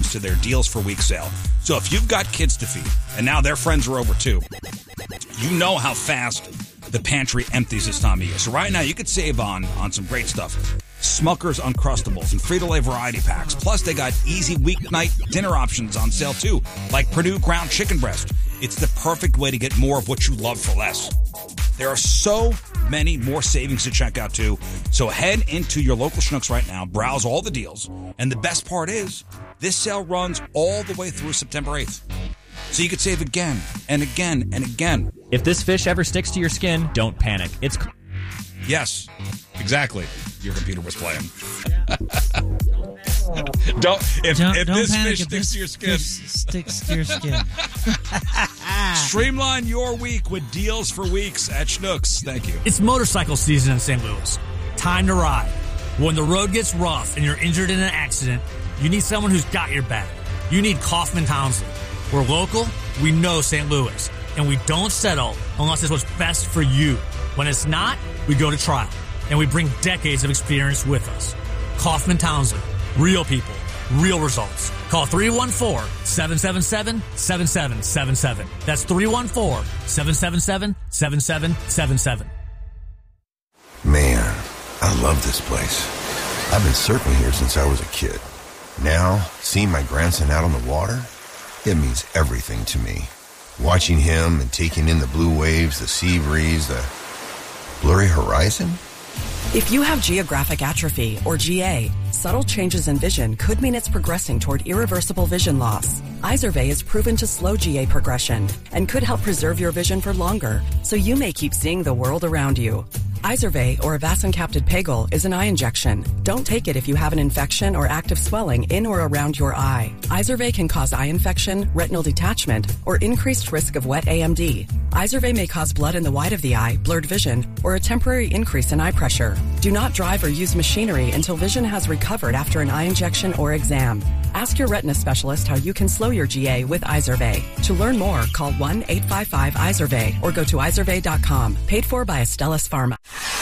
to their Deals for Weeks sale. So if you've got kids to feed, and now their friends are over too, you know how fast the pantry empties this time of year. So right now you could save on some great stuff. Smucker's Uncrustables and Frito-Lay variety packs. Plus they got easy weeknight dinner options on sale too, like Purdue ground chicken breast. It's the perfect way to get more of what you love for less. There are so many more savings to check out too. So head into your local Schnucks right now, browse all the deals. And the best part is, this sale runs all the way through September 8th. So you could save again and again and again. If this fish ever sticks to your skin, don't panic. Yes, exactly. Your computer was playing. Don't this panic fish if sticks this to your skin. fish sticks to your skin. Streamline your week with Deals for Weeks at Schnucks. Thank you. It's motorcycle season in St. Louis. Time to ride. When the road gets rough and you're injured in an accident, you need someone who's got your back. You need Kaufman Townsley. We're local, we know St. Louis, and we don't settle unless it's what's best for you. When it's not, we go to trial, and we bring decades of experience with us. Kaufman Townsley. Real people, real results. Call 314-777-7777. That's 314-777-7777. Man, I love this place. I've been surfing here since I was a kid. Now, seeing my grandson out on the water, it means everything to me. Watching him and taking in the blue waves, the sea breeze, the blurry horizon. If you have geographic atrophy, or GA, subtle changes in vision could mean it's progressing toward irreversible vision loss. Izervay is proven to slow GA progression and could help preserve your vision for longer, so you may keep seeing the world around you. Izervay, or avacincaptad pegol, is an eye injection. Don't take it if you have an infection or active swelling in or around your eye. Izervay can cause eye infection, retinal detachment, or increased risk of wet AMD. Izervay may cause blood in the white of the eye, blurred vision, or a temporary increase in eye pressure. Do not drive or use machinery until vision has recovered after an eye injection or exam. Ask your retina specialist how you can slow your GA with Izervay. To learn more, call 1-855-IZERVAY or go to izervay.com. Paid for by Astellas Pharma.